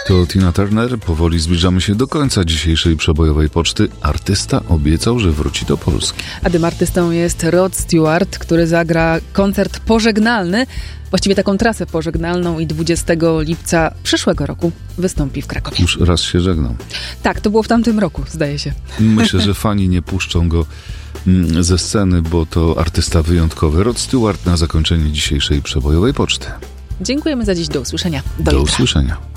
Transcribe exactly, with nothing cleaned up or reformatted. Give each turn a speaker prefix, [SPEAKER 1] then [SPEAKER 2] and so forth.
[SPEAKER 1] To Tina Turner. Powoli zbliżamy się do końca dzisiejszej przebojowej poczty. Artysta obiecał, że wróci do Polski.
[SPEAKER 2] A tym artystą jest Rod Stewart, który zagra koncert pożegnalny, właściwie taką trasę pożegnalną i dwudziestego lipca przyszłego roku wystąpi w Krakowie.
[SPEAKER 1] Już raz się żegnał.
[SPEAKER 2] Tak, to było w tamtym roku, zdaje się.
[SPEAKER 1] Myślę, że fani nie puszczą go ze sceny, bo to artysta wyjątkowy. Rod Stewart na zakończenie dzisiejszej przebojowej poczty.
[SPEAKER 2] Dziękujemy za dziś. Do usłyszenia. Do,
[SPEAKER 1] Do
[SPEAKER 2] jutra.
[SPEAKER 1] usłyszenia.